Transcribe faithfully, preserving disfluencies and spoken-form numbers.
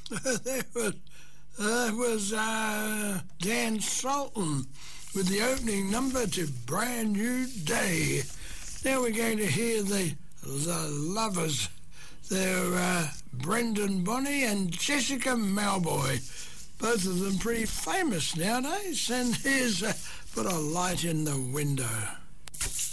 that was, that was uh, Dan Sultan with the opening number to Brand New Day. Now we're going to hear the, the Lovers. They're uh, Brendan Bonney and Jessica Mauboy. Both of them pretty famous nowadays. And here's uh, Put a Light in the Window.